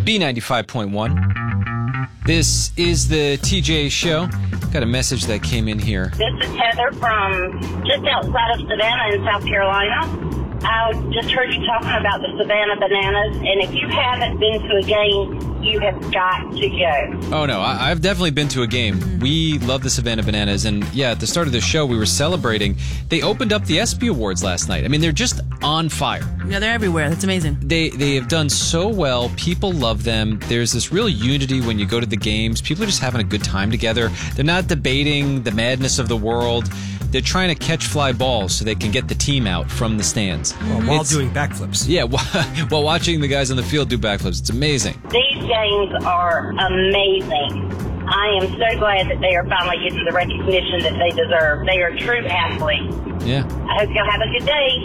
B95.1. This is the TJ Show. Got a message that came in here. This is Heather from just outside of Savannah in South Carolina. I just heard you talking about the Savannah Bananas, and if you haven't been to a game, you have got to go. Oh, no, I've definitely been to a game. We love the Savannah Bananas, and yeah, at the start of the show, we were celebrating. They opened up the ESPY Awards last night. I mean, they're just on fire. Yeah, they're everywhere. That's amazing. They have done so well. People love them. There's this real unity when you go to the games. People are just having a good time together. They're not debating the madness of the world. They're trying to catch fly balls so they can get the team out from the stands. While doing backflips. Yeah, while watching the guys on the field do backflips. It's amazing. These games are amazing. I am so glad that they are finally getting the recognition that they deserve. They are true athletes. Yeah. I hope y'all have a good day.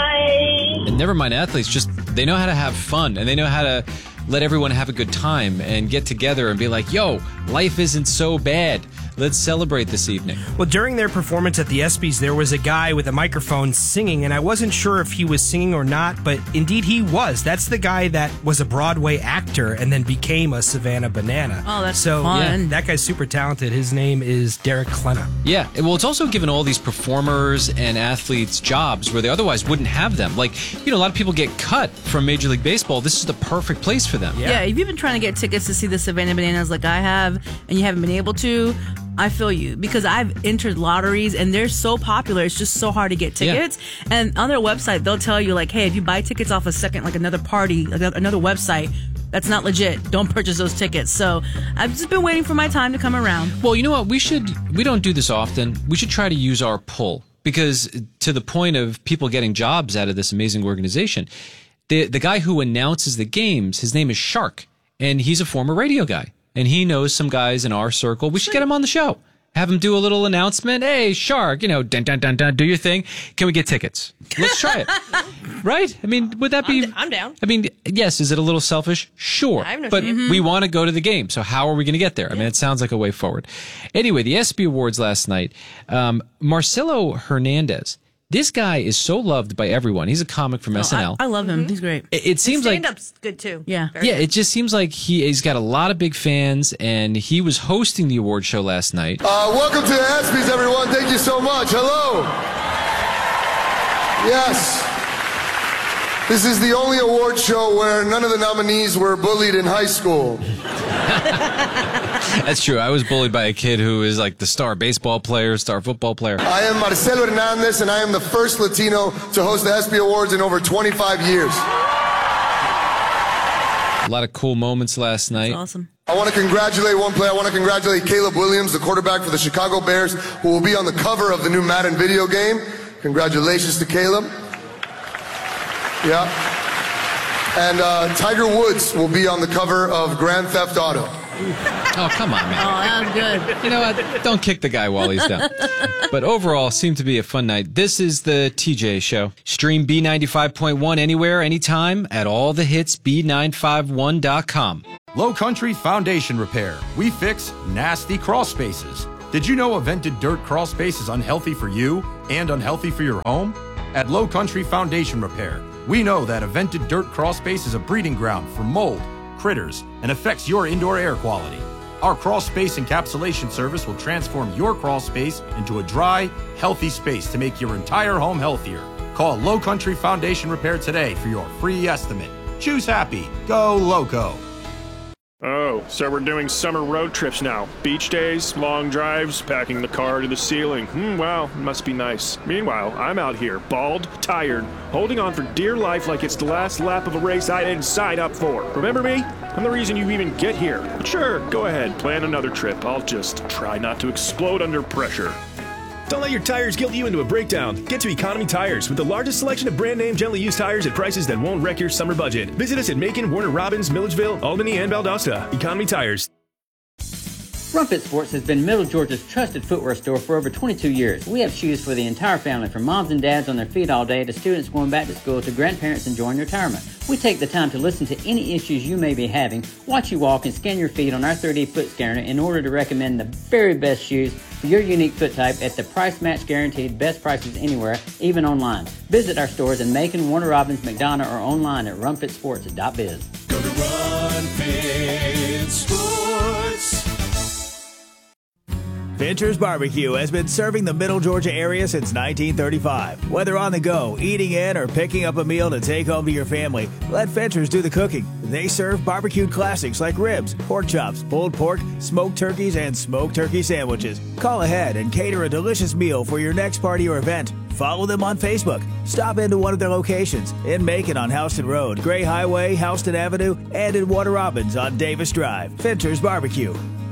Bye. And never mind athletes, just they know how to have fun, and they know how to let everyone have a good time and get together and be like, yo, life isn't so bad. Let's celebrate this evening. Well, during their performance at the ESPYs, there was a guy with a microphone singing, and I wasn't sure if he was singing or not, but indeed he was. That's the guy that was a Broadway actor and then became a Savannah Banana. Oh, that's fun. Yeah, that guy's super talented. His name is Derek Klena. Yeah, well, it's also given all these performers and athletes jobs where they otherwise wouldn't have them. Like, you know, a lot of people get cut from Major League Baseball. This is the perfect place for them. Yeah, if you've been trying to get tickets to see the Savannah Bananas like I have, and you haven't been able to, I feel you, because I've entered lotteries and they're so popular. It's just so hard to get tickets. Yeah. And on their website, they'll tell you like, hey, if you buy tickets off a second, like another party, another website, that's not legit. Don't purchase those tickets. So I've just been waiting for my time to come around. Well, you know what? We don't do this often. We should try to use our pull, because to the point of people getting jobs out of this amazing organization, the guy who announces the games, his name is Shark, and he's a former radio guy. And he knows some guys in our circle. We should get him on the show. Have him do a little announcement. Hey, Shark, you know, dun, dun, dun, dun, do your thing. Can we get tickets? Let's try it. Right? I mean, would that be... I'm down. I mean, yes, is it a little selfish? Sure. I have no but shame. we want to go to the game, so how are we going to get there? I mean, it sounds like a way forward. Anyway, the ESPY Awards last night. Marcelo Hernandez. This guy is so loved by everyone. He's a comic from SNL. I love him. He's great. It seems like... Stand-up's good, too. Yeah. Yeah, it just seems like he's got a lot of big fans, and he was hosting the award show last night. Welcome to the ESPYs, everyone. Thank you so much. Hello. Yes. This is the only award show where none of the nominees were bullied in high school. That's true. I was bullied by a kid who is like the star baseball player, star football player. I am Marcelo Hernandez, and I am the first Latino to host the ESPY Awards in over 25 years. A lot of cool moments last night. That's awesome. I want to congratulate one player. I want to congratulate Caleb Williams, the quarterback for the Chicago Bears, who will be on the cover of the new Madden video game. Congratulations to Caleb. Yeah. And Tiger Woods will be on the cover of Grand Theft Auto. Oh, come on, man. Oh, that was good. You know what? Don't kick the guy while he's down. But overall, seemed to be a fun night. This is the TJ Show. Stream B95.1 anywhere, anytime at all the hits B951.com. Low Country Foundation Repair. We fix nasty crawl spaces. Did you know a vented dirt crawl space is unhealthy for you and unhealthy for your home? At Low Country Foundation Repair, we know that a vented dirt crawl space is a breeding ground for mold, critters, and affects your indoor air quality. Our crawl space encapsulation service will transform your crawl space into a dry, healthy space to make your entire home healthier. Call Low Country Foundation Repair today for your free estimate. Choose happy. Go Loco. Oh, so we're doing summer road trips now. Beach days, long drives, packing the car to the ceiling. Wow, must be nice. Meanwhile, I'm out here, bald, tired, holding on for dear life like it's the last lap of a race I didn't sign up for. Remember me? I'm the reason you even get here. But sure, go ahead, plan another trip. I'll just try not to explode under pressure. Don't let your tires guilt you into a breakdown. Get to Economy Tires with the largest selection of brand name gently used tires at prices that won't wreck your summer budget. Visit us at Macon, Warner Robins, Milledgeville, Albany, and Valdosta. Economy Tires. Rumpet Sports has been Middle Georgia's trusted footwear store for over 22 years. We have shoes for the entire family, from moms and dads on their feet all day to students going back to school to grandparents enjoying retirement. We take the time to listen to any issues you may be having, watch you walk, and scan your feet on our 3D foot scanner in order to recommend the very best shoes for your unique foot type at the price match guaranteed best prices anywhere, even online. Visit our stores in Macon, Warner Robins, McDonough, or online at rumpetsports.biz. Go to Run Fit Sports. Fincher's Barbecue has been serving the Middle Georgia area since 1935. Whether on the go, eating in, or picking up a meal to take home to your family, let Fincher's do the cooking. They serve barbecued classics like ribs, pork chops, pulled pork, smoked turkeys, and smoked turkey sandwiches. Call ahead and cater a delicious meal for your next party or event. Follow them on Facebook. Stop into one of their locations in Macon on Houston Road, Gray Highway, Houston Avenue, and in Warner Robins on Davis Drive. Fincher's Barbecue.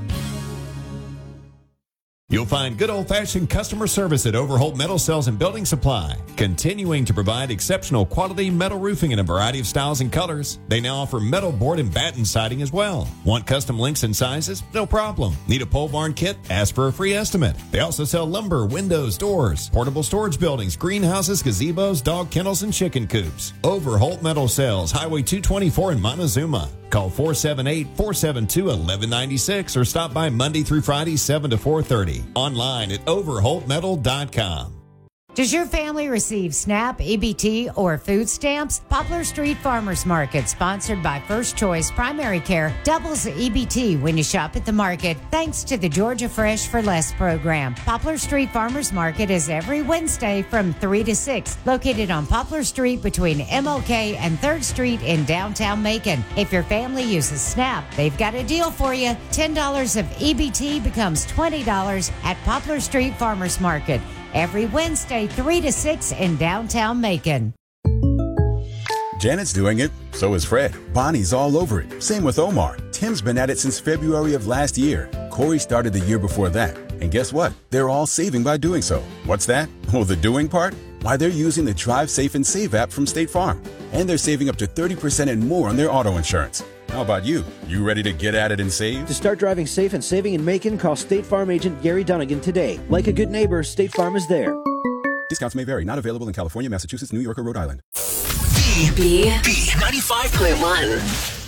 You'll find good old-fashioned customer service at Overholt Metal Sales and Building Supply, continuing to provide exceptional quality metal roofing in a variety of styles and colors. They now offer metal board and batten siding as well. Want custom links and sizes? No problem. Need a pole barn kit? Ask for a free estimate. They also sell lumber, windows, doors, portable storage buildings, greenhouses, gazebos, dog kennels, and chicken coops. Overholt Metal Sales, Highway 224 in Montezuma. Call 478-472-1196 or stop by Monday through Friday, 7 to 4:30. Online at overholtmetal.com. Does your family receive SNAP, EBT, or food stamps? Poplar Street Farmers Market, sponsored by First Choice Primary Care, doubles the EBT when you shop at the market, thanks to the Georgia Fresh for Less program. Poplar Street Farmers Market is every Wednesday from 3 to 6, located on Poplar Street between MLK and 3rd Street in downtown Macon. If your family uses SNAP, they've got a deal for you. $10 of EBT becomes $20 at Poplar Street Farmers Market. Every Wednesday, 3 to 6 in downtown Macon. Janet's doing it. So is Fred. Bonnie's all over it. Same with Omar. Tim's been at it since February of last year. Corey started the year before that. And guess what? They're all saving by doing so. What's that? Oh, the doing part? Why, they're using the Drive Safe and Save app from State Farm. And they're saving up to 30% and more on their auto insurance. How about you? You ready to get at it and save? To start driving safe and saving in Macon, call State Farm agent Gary Dunnigan today. Like a good neighbor, State Farm is there. Discounts may vary. Not available in California, Massachusetts, New York, or Rhode Island. B95.1.